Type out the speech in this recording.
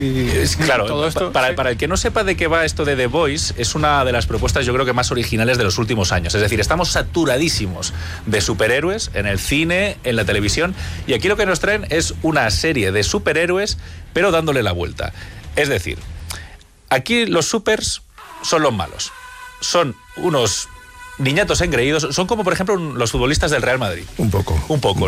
Claro, todo esto, para el que no sepa de qué va esto de The Voice, es una de las propuestas yo creo que más originales de los últimos años. Es decir, estamos saturadísimos de superhéroes en el cine, en la televisión, y aquí lo que nos traen es una serie de superhéroes, pero dándole la vuelta. Es decir, aquí los supers son los malos. Son unos niñatos engreídos, son como por ejemplo los futbolistas del Real Madrid. Un poco.